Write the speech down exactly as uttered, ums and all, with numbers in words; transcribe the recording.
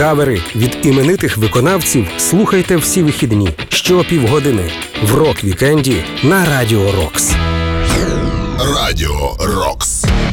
Кавери від іменитих виконавців слухайте всі вихідні щопівгодини в рок-вікенді на Радіо Рокс. Радіо Рокс.